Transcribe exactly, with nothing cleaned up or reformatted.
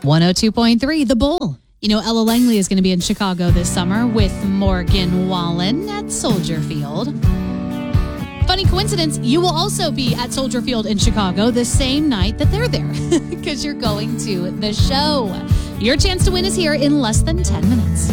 one oh two point three, The Bull. You know, Ella Langley is going to be in Chicago this summer with Morgan Wallen at Soldier Field. Funny coincidence, you will also be at Soldier Field in Chicago the same night that they're there because you're going to the show. Your chance to win is here in less than ten minutes.